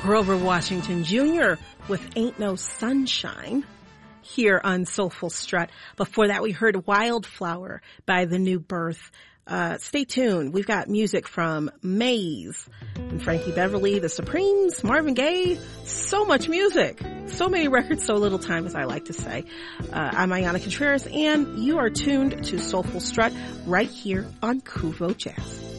Grover Washington Jr. with Ain't No Sunshine here on Soulful Strut. Before that, we heard Wildflower by The New Birth. Stay tuned. We've got music from Maze and Frankie Beverly, The Supremes, Marvin Gaye. So much music. So many records, so little time, as I like to say. I'm Ayana Contreras, and you are tuned to Soulful Strut right here on Kuvo Jazz.